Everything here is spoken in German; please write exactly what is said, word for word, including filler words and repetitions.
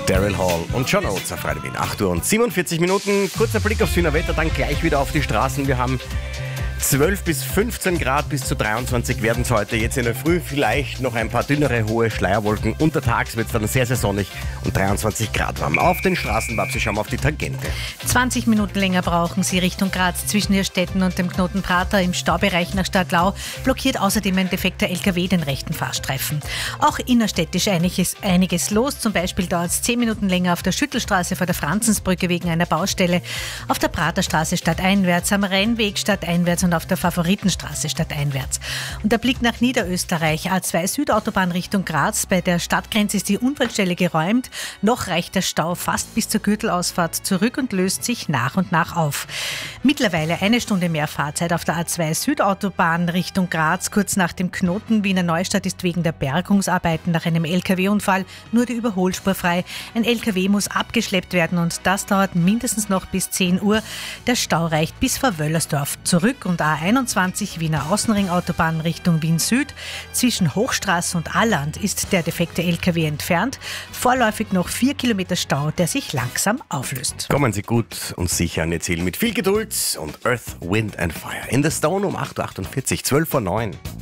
Daryl Hall und John Oates auf Radio Wien. acht Uhr und siebenundvierzig Minuten. Kurzer Blick aufs Wiener Wetter, dann gleich wieder auf die Straßen. Wir haben zwölf bis fünfzehn Grad, bis zu dreiundzwanzig werden es heute. Jetzt in der Früh vielleicht noch ein paar dünnere, hohe Schleierwolken. Untertags wird es dann sehr, sehr sonnig und dreiundzwanzig Grad warm. Auf den Straßen, Sie schauen wir auf die Tangente. zwanzig Minuten länger brauchen Sie Richtung Graz. Zwischen Hirstetten und dem Knoten Prater im Staubereich nach Stadtlau blockiert außerdem ein defekter L K W den rechten Fahrstreifen. Auch innerstädtisch einiges, einiges los. Zum Beispiel dauert es zehn Minuten länger auf der Schüttelstraße vor der Franzensbrücke wegen einer Baustelle. Auf der Praterstraße stadteinwärts, am Rheinweg stadteinwärts und auf der Favoritenstraße stadteinwärts. Und der Blick nach Niederösterreich, A zwei Südautobahn Richtung Graz. Bei der Stadtgrenze ist die Unfallstelle geräumt. Noch reicht der Stau fast bis zur Gürtelausfahrt zurück und löst sich nach und nach auf. Mittlerweile eine Stunde mehr Fahrzeit auf der A zwei Südautobahn Richtung Graz. Kurz nach dem Knoten Wiener Neustadt ist wegen der Bergungsarbeiten nach einem L K W-Unfall nur die Überholspur frei. Ein L K W muss abgeschleppt werden und das dauert mindestens noch bis zehn Uhr. Der Stau reicht bis vor Wöllersdorf zurück und A einundzwanzig Wiener Außenringautobahn Richtung Wien Süd. Zwischen Hochstraße und Alland ist der defekte L K W entfernt. Vorläufig noch vier Kilometer Stau, der sich langsam auflöst. Kommen Sie gut und sicher an Ihr Ziel mit viel Geduld und Earth, Wind and Fire. In the Stone um acht Uhr achtundvierzig, zwölf vor neun.